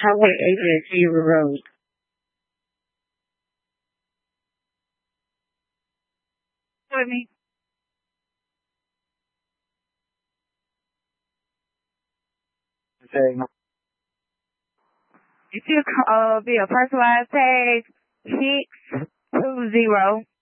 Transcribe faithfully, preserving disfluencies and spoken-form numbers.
Highway eighty Road. With me. Saying It should uh, be a personalized page six two zero